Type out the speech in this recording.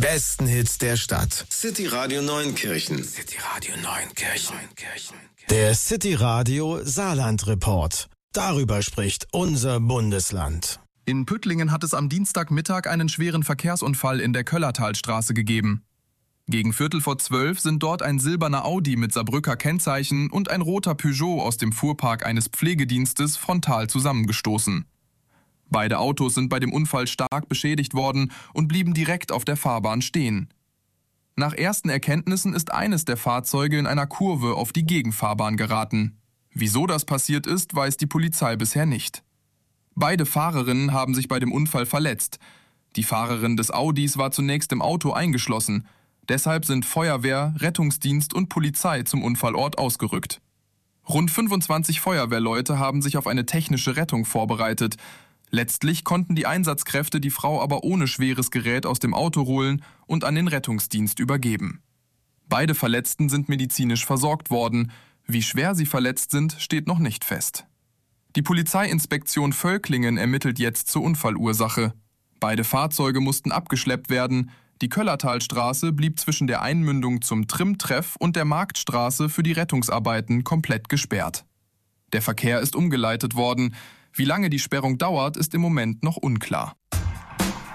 besten Hits der Stadt. City Radio Neunkirchen. City Radio Neunkirchen. Der City Radio Saarland Report. Darüber spricht unser Bundesland. In Püttlingen hat es am Dienstagmittag einen schweren Verkehrsunfall in der Köllertalstraße gegeben. Gegen 11:45 sind dort ein silberner Audi mit Saarbrücker Kennzeichen und ein roter Peugeot aus dem Fuhrpark eines Pflegedienstes frontal zusammengestoßen. Beide Autos sind bei dem Unfall stark beschädigt worden und blieben direkt auf der Fahrbahn stehen. Nach ersten Erkenntnissen ist eines der Fahrzeuge in einer Kurve auf die Gegenfahrbahn geraten. Wieso das passiert ist, weiß die Polizei bisher nicht. Beide Fahrerinnen haben sich bei dem Unfall verletzt. Die Fahrerin des Audis war zunächst im Auto eingeschlossen. Deshalb sind Feuerwehr, Rettungsdienst und Polizei zum Unfallort ausgerückt. Rund 25 Feuerwehrleute haben sich auf eine technische Rettung vorbereitet. Letztlich konnten die Einsatzkräfte die Frau aber ohne schweres Gerät aus dem Auto holen und an den Rettungsdienst übergeben. Beide Verletzten sind medizinisch versorgt worden. Wie schwer sie verletzt sind, steht noch nicht fest. Die Polizeiinspektion Völklingen ermittelt jetzt zur Unfallursache. Beide Fahrzeuge mussten abgeschleppt werden. Die Köllertalstraße blieb zwischen der Einmündung zum Trimm-Treff und der Marktstraße für die Rettungsarbeiten komplett gesperrt. Der Verkehr ist umgeleitet worden. Wie lange die Sperrung dauert, ist im Moment noch unklar.